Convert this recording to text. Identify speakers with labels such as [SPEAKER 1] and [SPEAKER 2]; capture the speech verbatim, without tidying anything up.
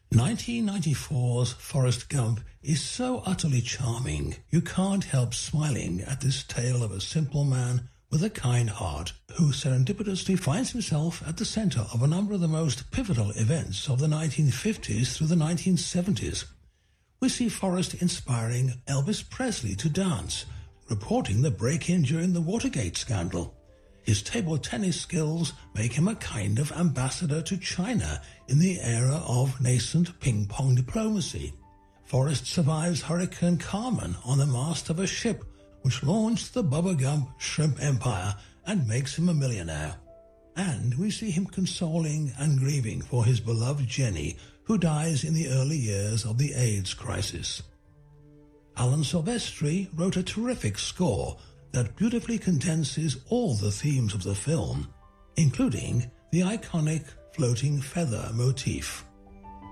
[SPEAKER 1] nineteen ninety-four's Forrest Gump is so utterly charming, you can't help smiling at this tale of a simple man with a kind heart who serendipitously finds himself at the center of a number of the most pivotal events of the nineteen fifties through the nineteen seventies. We see Forrest inspiring Elvis Presley to dance, reporting the break-in during the Watergate scandal. His table tennis skills make him a kind of ambassador to China in the era of nascent ping-pong diplomacy. Forrest survives Hurricane Carmen on the mast of a ship which launched the Bubba Gump shrimp empire and makes him a millionaire. And we see him consoling and grieving for his beloved Jenny, who dies in the early years of the AIDS crisis. Alan Silvestri wrote a terrific score that beautifully condenses all the themes of the film, including the iconic floating feather motif.